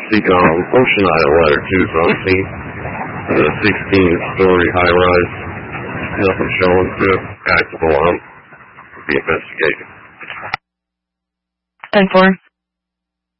Ocean Isle Ladder 2 is on scene. The 16-story high-rise. Nothing showing to active alarm. Be investigated. 10-4.